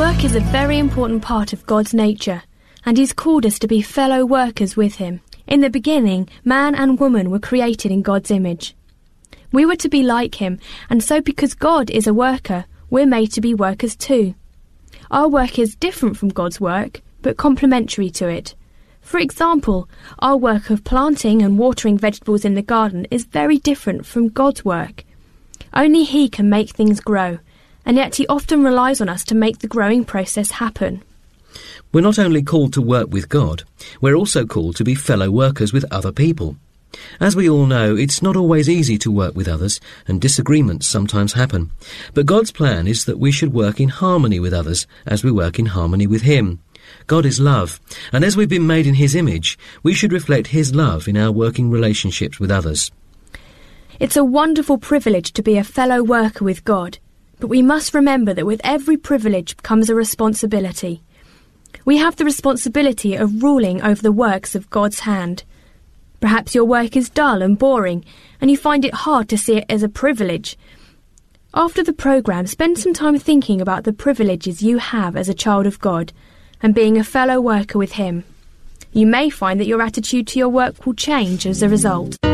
Work is a very important part of God's nature, and He's called us to be fellow workers with Him. In the beginning, man and woman were created in God's image. We were to be like Him, and so because God is a worker, we're made to be workers too. Our work is different from God's work, but complementary to it. For example, our work of planting and watering vegetables in the garden is very different from God's work. Only He can make things grow, and yet He often relies on us to make the growing process happen. We're not only called to work with God, we're also called to be fellow workers with other people. As we all know, it's not always easy to work with others, and disagreements sometimes happen. But God's plan is that we should work in harmony with others as we work in harmony with Him. God is love, and as we've been made in His image, we should reflect His love in our working relationships with others. It's a wonderful privilege to be a fellow worker with God, but we must remember that with every privilege comes a responsibility. We have the responsibility of ruling over the works of God's hand. Perhaps your work is dull and boring, and you find it hard to see it as a privilege. After the programme, spend some time thinking about the privileges you have as a child of God, and being a fellow worker with Him. You may find that your attitude to your work will change as a result.